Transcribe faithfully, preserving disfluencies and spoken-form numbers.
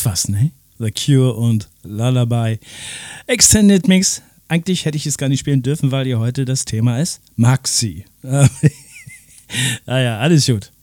was, ne? The Cure und Lullaby. Extended Mix. Eigentlich hätte ich es gar nicht spielen dürfen, weil hier heute das Thema ist Maxi. Naja, alles gut.